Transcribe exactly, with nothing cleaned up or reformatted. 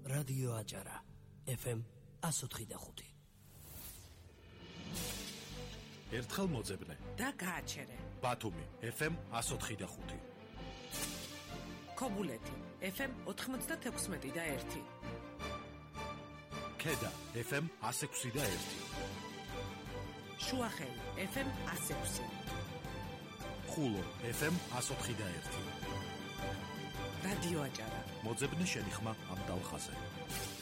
რადიო აჭარა ეფ ემ one oh three point five. ერთხელ მოძებნე და გააჩერე. ბათუმი ეფ ემ one oh three point five. ქობულეთი ეფ ემ ninety-six და one. ქედა ეფ ემ one oh six და one. შუახელი ეფ ემ one oh six. ხულო ეფ ემ one oh three და one. რადიო აჭარა. მოძებნე შენი ხმა ამ ტალხაზე.